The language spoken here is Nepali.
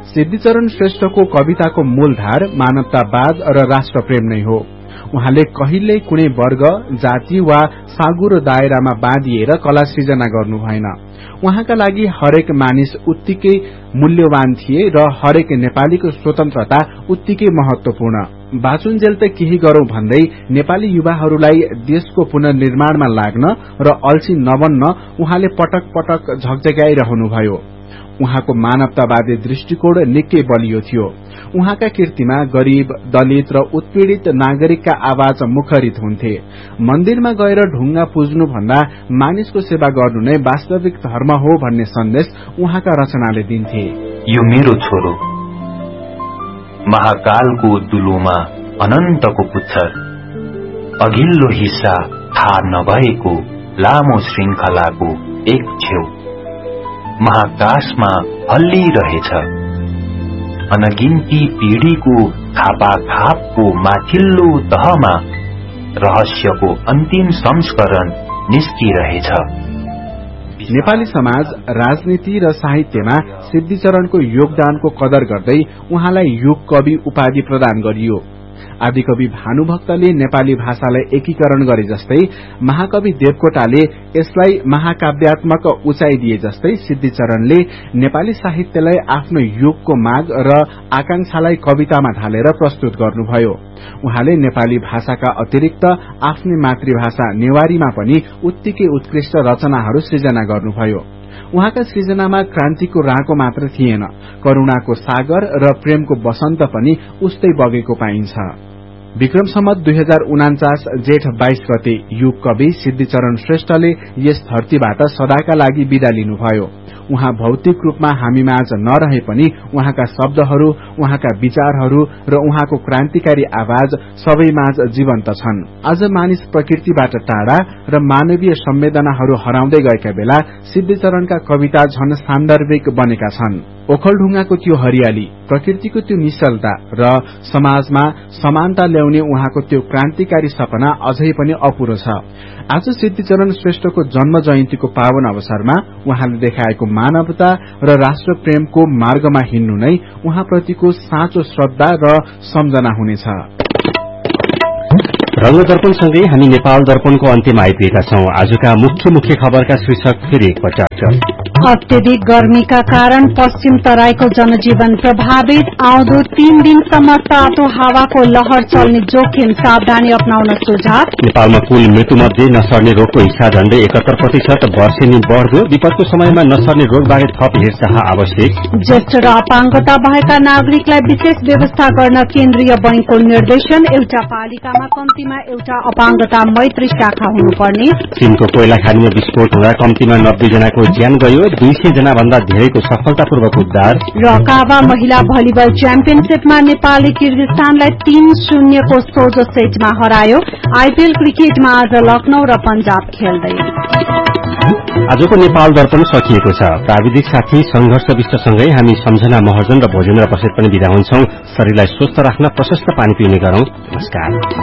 सिद्धिचरण श्रेष्ठको कविताको मूलधार मानवतावाद र राष्ट्रप्रेम नै हो। उहाँले कहिल्यै कुनै वर्ग, जाति वा साँगुरो दायरामा बाँधिएर कला सृजना गर्नु भएन। उहाँका लागि हरेक मानिस उत्तिकै मूल्यवान थिए र हरेक नेपालीको स्वतन्त्रता उत्तिकै महत्वपूर्ण। बाँचुन्जेल त केही गरौं भन्दै नेपाली युवाहरूलाई देशको पुनर्निर्माणमा लाग्न र अल्छी नबन्न उहाँले पटक पटक झकझक्याइरहनुभयो। उहाँको मानवतावादी दृष्टिकोण निकै बलियो थियो। उहाँका कृतिमा गरीब, दलित र उत्पीड़ित नागरिकका आवाज मुखरित हुन्थे। मन्दिरमा गएर ढुंगा पुज्नु भन्दा मानिसको सेवा गर्नु नै वास्तविक धर्म हो भन्ने सन्देश उहाँका रचनाले दिन्थे। यो मेरो छोरो, महाकालको दुलोमा अनन्तको पुच्छर, अघिल्लो हिस्सा थाहा नभएको लामो श्रृंखलाको एक छेउ महाकाशमा हल्लिरहेछ। अनगिन्ती पीढ़ीको खापाखापको माथिल्लो तहमा रहस्यको अन्तिम संस्करण निस्किरहेछ। नेपाली समाज, राजनीति र साहित्यमा सिद्धिचरणको योगदानको कदर गर्दै उहाँलाई युग कवि उपाधि प्रदान गरियो। आदिकवि भानुभक्तले नेपाली भाषालाई एकीकरण गरे जस्तै महाकवि देवकोटाले यसलाई महाकाव्यात्मक उचाइ दिए जस्तै सिद्धिचरणले नेपाली साहित्यलाई आफ्नो युगको माग र आकांक्षालाई कवितामा ढालेर प्रस्तुत गर्नुभयो। उहाँले नेपाली भाषाका अतिरिक्त आफ्नै मातृभाषा नेवारीमा पनि उत्तिकै उत्कृष्ट रचनाहरू सृजना गर्नुभयो। उहाँका सृजनामा क्रान्तिको राको मात्र थिएन, करूणाको सागर र प्रेमको बसन्त पनि उस्तै बगेको पाइन्छ। विक्रम सम्वत 2049 जेठ 22 गते युग कवि सिद्धिचरण श्रेष्ठले यस धरतीबाट सदाका लागि विदा लिनुभयो। उहाँ भौतिक रूपमा हामीमाझ नरहे पनि उहाँका शब्दहरू, उहाँका विचारहरू र उहाँको क्रान्तिकारी आवाज सबैमाझ जीवन्त छन्। आज मानिस प्रकृतिबाट टाढा र मानवीय संवेदनाहरू हराउँदै गएका बेला सिद्धिचरणका कविता झन सान्दर्भिक बनेका छन्। ओखलढुङ्गाको त्यो हरियाली, प्रकृतिको त्यो निश्चलता र समाजमा समानता ल्याउने उहाँको त्यो क्रान्तिकारी सपना अझै पनि अपुरो छ। आज सिद्धिचरण श्रेष्ठको जन्म जयन्तीको पावन अवसरमा उहाँले देखाएको मानवता र राष्ट्र प्रेमको मार्गमा हिँड्नु नै उहाँप्रतिको साँचो श्रद्धा र सम्झना हुनेछ। रंग दर्पणसँगै हामी नेपाल दर्पणको अन्त्यमा आइपुगेका छौं। आजका मुख्य खबरका शीर्षक फेरि एकपटक। अत्यधिक गर्मीका कारण पश्चिम तराईको जनजीवन प्रभावित। आउँदो 3 दिनसम्म तातो हावाको लहर चल्ने जोखिम, सावधानी अपनाउन सुझाव। नेपालमा कुल मृत्युमध्ये नसर्ने रोगको हिस्सा झण्डै 71%, वर्षेनी बढ्दो। विपदको समयमा नसर्ने रोगबारे थप हेरचाह आवश्यक। ज्येष्ठ र अपाङ्गता भएका नागरिकलाई विशेष व्यवस्था गर्न केन्द्रीय बैंकको निर्देशन। एउटा पालिकामा कम्तीमा एउटा अपाङ्गता मैत्री शाखा हुनुपर्ने। चीनको कोइला खानीमा विस्फोट हुँदा कम्तीमा 90 जनाको ज्यान गयो। 200 जना भन्दा धेरैको सफलतापूर्वक उद्धार। र काबा महिला भलिबल च्याम्पियनशीपमा नेपालले किर्गिस्तानलाई 3-0 को सोझो सेटमा हरायो। आईपीएल क्रिकेटमा आज लखनऊ र पंजाब खेल्दै। आजको नेपाल दर्पण सकिएको छ। प्राविधिक साथी संघर्ष विष्टसँगै हामी सम्झना महर्जन र भोजेन्द्र बसेत पनि विदा हुन्छौं। शरीरलाई स्वस्थ राख्न प्रशस्त पानी पिउने गरौं। नमस्कार।